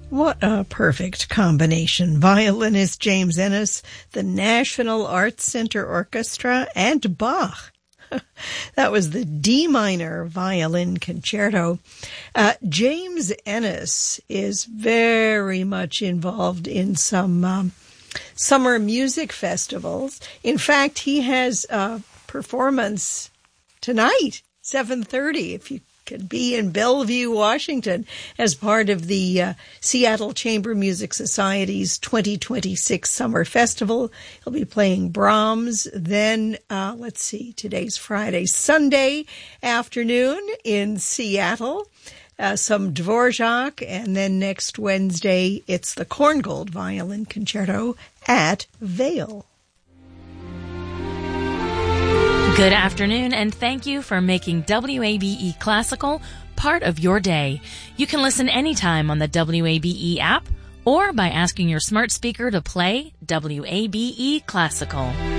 What a perfect combination. Violinist James Ennis, the National Arts Center Orchestra, and Bach. That was the D minor violin concerto. James Ennis is very much involved in some summer music festivals. In fact, he has a performance tonight, 7:30, if you could be in Bellevue, Washington, as part of the Seattle Chamber Music Society's 2026 Summer Festival. He'll be playing Brahms. Then, today's Friday, Sunday afternoon in Seattle, some Dvorak, and then next Wednesday, it's the Korngold Violin Concerto at Vail. Good afternoon, and thank you for making WABE Classical part of your day. You can listen anytime on the WABE app or by asking your smart speaker to play WABE Classical.